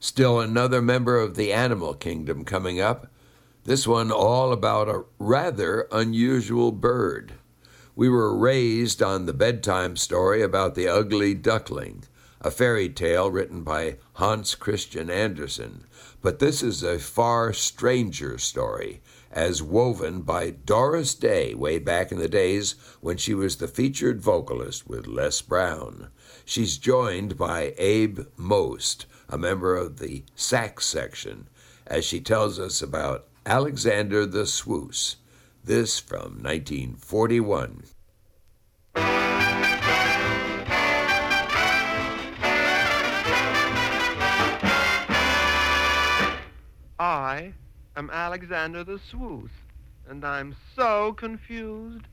Still another member of the animal kingdom coming up. This one all about a rather unusual bird. We were raised on the bedtime story about the ugly duckling, a fairy tale written by Hans Christian Andersen. But this is a far stranger story, as woven by Doris Day way back in the days when she was the featured vocalist with Les Brown. She's joined by Abe Most, a member of the sax section, as she tells us about Alexander the Swoos. This from 1941. I am Alexander the Swoos, and I'm so confused.